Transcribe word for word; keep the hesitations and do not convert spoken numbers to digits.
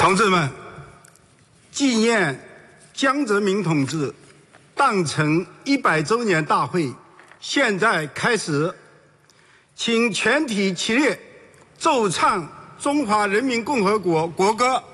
同志们，纪念江泽民同志诞辰一百周年大会现在开始，请全体起立，奏唱中华人民共和国国歌。